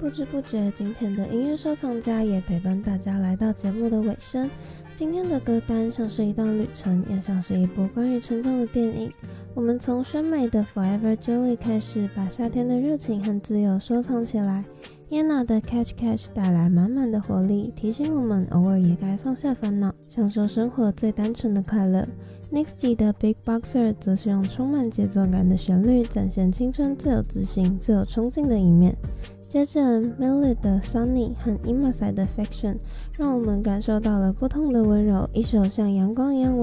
不知不觉，今天的音乐收藏家也陪伴大家来到节目的尾声。今天的歌单像是一段旅程，也像是一部关于成长的电影。我们从宣美的 Forever Jolly 开始，把夏天的热情和自由收藏起来。Yena 的 Catch Catch 带来满满的活力，提醒我们偶尔也该放下烦恼，享受生活最单纯的快乐。Nixie 的 Big Boxer 则是用充满节奏感的旋律，展现青春最有自信、最有冲劲的一面。接着 Millet 的 Sunny 和 Imasai 的 Fiction 让我们感受到了不同的温柔，一首像阳光一样